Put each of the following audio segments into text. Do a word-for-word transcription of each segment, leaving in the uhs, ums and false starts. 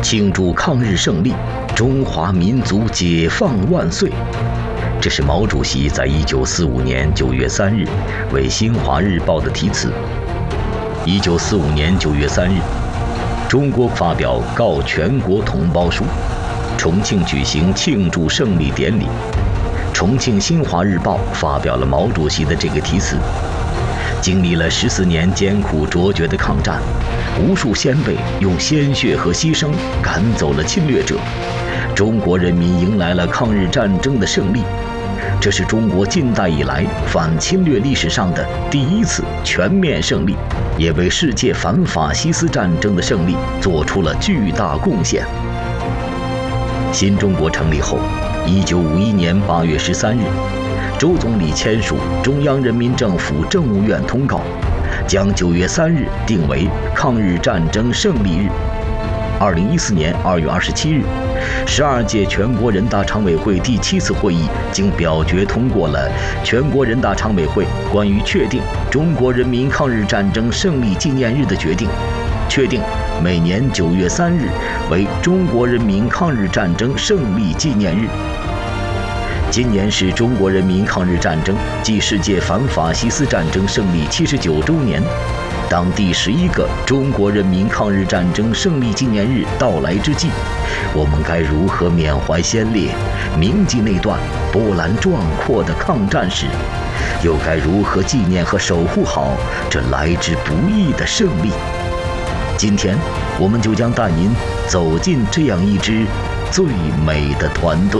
庆祝抗日胜利，中华民族解放万岁。这是毛主席在一九四五年九月三日为《新华日报》的题词。一九四五年九月三日，中国发表《告全国同胞书》，重庆举行庆祝胜利典礼。重庆《新华日报》发表了毛主席的这个题词。经历了十四年艰苦卓绝的抗战，无数先辈用鲜血和牺牲赶走了侵略者，中国人民迎来了抗日战争的胜利。这是中国近代以来反侵略历史上的第一次全面胜利，也为世界反法西斯战争的胜利做出了巨大贡献。新中国成立后，一九五一年八月十三日，周总理签署中央人民政府政务院通告，将九月三日定为抗日战争胜利日。二零一四年二月二十七日，十二届全国人大常委会第七次会议经表决通过了全国人大常委会关于确定中国人民抗日战争胜利纪念日的决定，确定每年九月三日为中国人民抗日战争胜利纪念日。今年是中国人民抗日战争暨世界反法西斯战争胜利七十九周年。当第十一个中国人民抗日战争胜利纪念日到来之际，我们该如何缅怀先烈，铭记那段波澜壮阔的抗战史？又该如何纪念和守护好这来之不易的胜利？今天，我们就将带您走进这样一支最美的团队。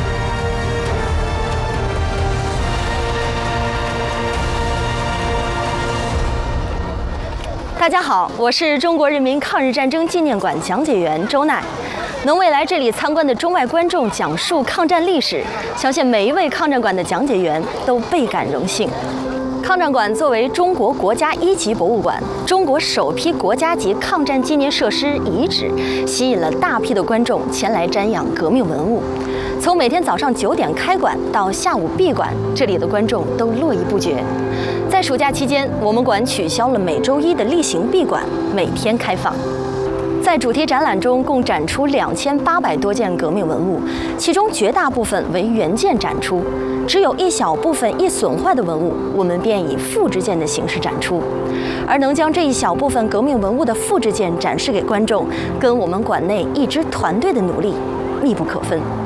大家好，我是中国人民抗日战争纪念馆讲解员周奈。能为来这里参观的中外观众讲述抗战历史，相信每一位抗战馆的讲解员都倍感荣幸。抗战馆作为中国国家一级博物馆，中国首批国家级抗战纪念设施遗址，吸引了大批的观众前来瞻仰革命文物。从每天早上九点开馆到下午闭馆，这里的观众都络绎不绝。在暑假期间，我们馆取消了每周一的例行闭馆，每天开放。在主题展览中，共展出两千八百多件革命文物，其中绝大部分为原件展出，只有一小部分易损坏的文物，我们便以复制件的形式展出。而能将这一小部分革命文物的复制件展示给观众，跟我们馆内一支团队的努力密不可分。